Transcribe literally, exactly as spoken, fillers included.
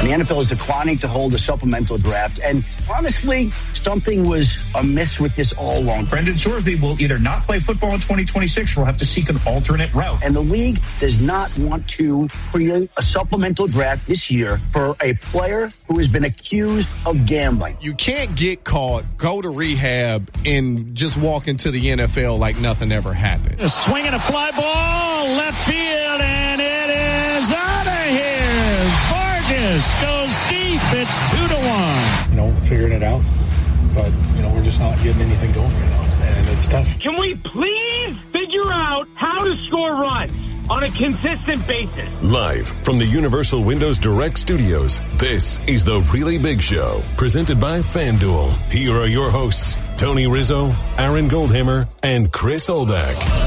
the N F L is declining to hold a supplemental draft. And honestly, something was amiss with this all along. Brendan Sorsby will either not play football in twenty twenty-six or will have to seek an alternate route. And the league does not want to create a supplemental draft this year for a player who has been accused of gambling. You can't get caught, go to rehab, and just walk into the N F L like nothing ever happened. A swing and a fly ball, left field, and it is out of here. Vargas goes deep. It's two to one. You know, figuring it out, but, you know, we're just not getting anything going right now, and it's tough. Can we please figure out how to score runs on a consistent basis? Live from the Universal Windows Direct Studios, this is The Really Big Show, presented by FanDuel. Here are your hosts, Tony Rizzo, Aaron Goldhammer, and Chris Oldak.